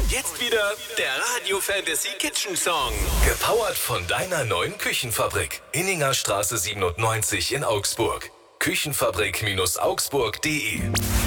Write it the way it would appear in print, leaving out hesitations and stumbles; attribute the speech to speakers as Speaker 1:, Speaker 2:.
Speaker 1: jetzt wieder der Radio Fantasy Kitchen Song.
Speaker 2: Gepowert von deiner neuen Küchenfabrik. Inningerstraße 97 in Augsburg. Küchenfabrik-augsburg.de